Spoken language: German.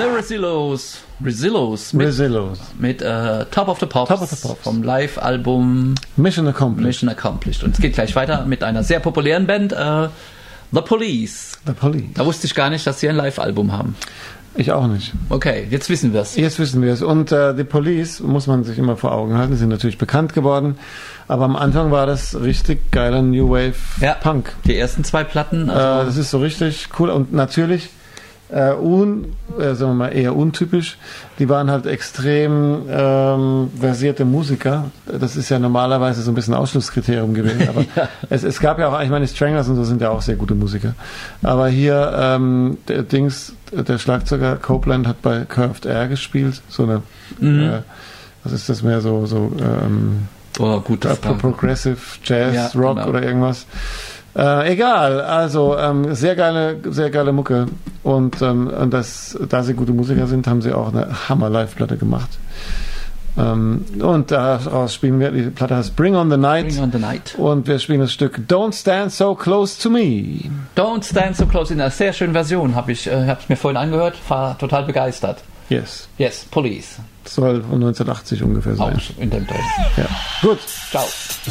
The Rezillos mit Top of the Pops vom Live-Album Mission Accomplished. Und es geht gleich weiter mit einer sehr populären Band, The Police. Da wusste ich gar nicht, dass sie ein Live-Album haben. Ich auch nicht. Okay, jetzt wissen wir es. Und The Police, muss man sich immer vor Augen halten, sind natürlich bekannt geworden. Aber am Anfang war das richtig geiler New Wave Punk. Die ersten 2 Platten. Das ist so richtig cool. Und natürlich sagen wir mal eher untypisch. Die waren halt extrem versierte Musiker. Das ist ja normalerweise so ein bisschen Ausschlusskriterium gewesen. Aber es gab ja auch, ich meine, die Stranglers und so sind ja auch sehr gute Musiker. Aber hier der Schlagzeuger Copeland hat bei Curved Air gespielt. So eine, was ist das mehr Progressive Jazz, Rock oder irgendwas. Egal, also sehr geile Mucke und da sie gute Musiker sind, haben sie auch eine Hammer-Live-Platte gemacht. Und daraus spielen wir, die Platte heißt Bring on the Night und wir spielen das Stück Don't Stand So Close to Me. Don't Stand So Close, in einer sehr schönen Version, hab's mir vorhin angehört, war total begeistert. Yes, Police. Soll von 1980 ungefähr sein. Auch in dem Teil. Ja. Gut. Ciao.